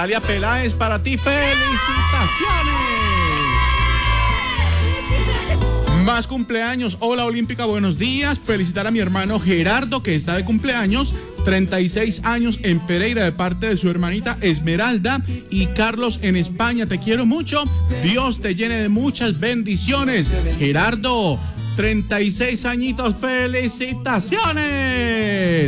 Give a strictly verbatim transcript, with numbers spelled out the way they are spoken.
Natalia Peláez, para ti, felicitaciones. Más cumpleaños. Hola Olímpica, buenos días. Felicitar a mi hermano Gerardo, que está de cumpleaños, treinta y seis años en Pereira, de parte de su hermanita Esmeralda, y Carlos en España. Te quiero mucho. Dios te llene de muchas bendiciones. Gerardo, treinta y seis añitos. Felicitaciones.